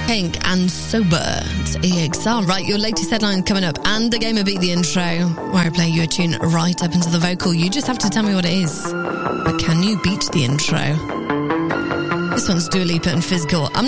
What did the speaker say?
Pink and Sober. It's EXR. Right, your latest headline coming up, and the game of Beat the Intro, where I play you a tune right up into the vocal. You just have to tell me what it is. But can you beat the intro? This one's Dua Lipa and Physical. I'm